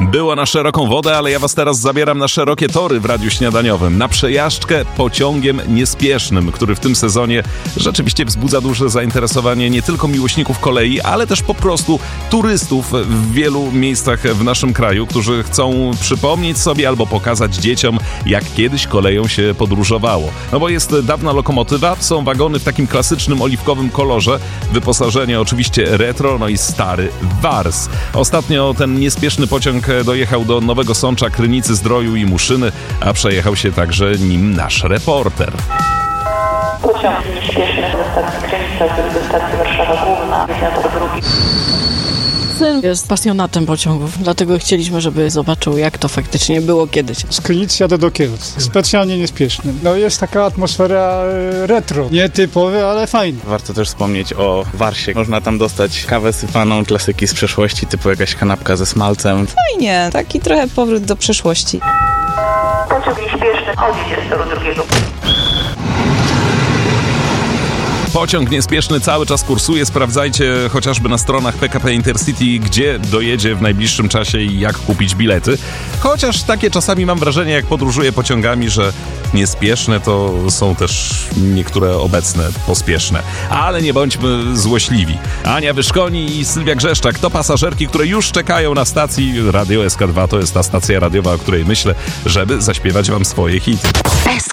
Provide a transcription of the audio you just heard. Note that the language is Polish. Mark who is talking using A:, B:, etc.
A: Było na szeroką wodę, ale ja was teraz zabieram na szerokie tory w Radiu Śniadaniowym. Na przejażdżkę pociągiem niespiesznym, który w tym sezonie rzeczywiście wzbudza duże zainteresowanie nie tylko miłośników kolei, ale też po prostu turystów w wielu miejscach w naszym kraju, którzy chcą przypomnieć sobie albo pokazać dzieciom, jak kiedyś koleją się podróżowało. No bo jest dawna lokomotywa, są wagony w takim klasycznym oliwkowym kolorze, wyposażenie oczywiście retro, no i stary wars. Ostatnio ten niespieszny pociąg dojechał do Nowego Sącza, Krynicy, Zdroju i Muszyny, a przejechał się także nim nasz reporter.
B: Pociąg niespieszny do stacji Krynica, do stacji Warszawa Główna, na tor drugi.
C: Syn jest pasjonatem pociągów, dlatego chcieliśmy, żeby zobaczył, jak to faktycznie było kiedyś.
D: Z Krynicy jadę do Kielc. Specjalnie niespieszny. No jest taka atmosfera retro. Nietypowa, ale fajna.
E: Warto też wspomnieć o Warsie. Można tam dostać kawę sypaną, klasyki z przeszłości, typu jakaś kanapka ze smalcem.
F: Fajnie, taki trochę powrót do przeszłości.
B: Pociąg niespieszny odjedzie z toru drugiego.
A: Pociąg niespieszny cały czas kursuje. Sprawdzajcie chociażby na stronach PKP Intercity, gdzie dojedzie w najbliższym czasie i jak kupić bilety. Chociaż takie czasami mam wrażenie, jak podróżuję pociągami, że niespieszne to są też niektóre obecne pospieszne. Ale nie bądźmy złośliwi. Ania Wyszkoni i Sylwia Grzeszczak to pasażerki, które już czekają na stacji. Radio SK2 to jest ta stacja radiowa, o której myślę, żeby zaśpiewać wam swoje hity.